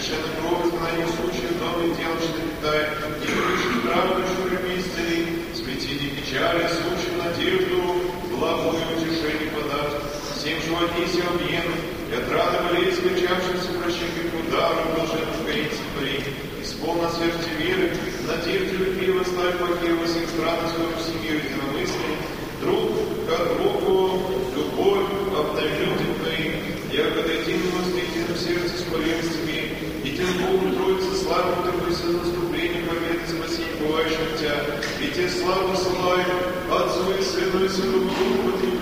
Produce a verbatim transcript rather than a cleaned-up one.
совершенно кровь, знание случаев, новых дел, что питает, не крыши правду, шуры истины, смятение печали, случаев надежду, благое утешение подать, всем животисе объену, и от раны болеть скачавшимся прощенных ударов, блаженных корейцев при, исполна сердце веры, надежды любви, восставь покева всех стран, свою семью единомыслие, друг к другу, любовь, обнови люди твои, якогда единого с единым сердцем с поленствами, и тем Богу Троица славу Тобой за наступление победы спасения бывающих Тебя, и Тебе славу посылаем Отцу и Сыну и Святому Духу,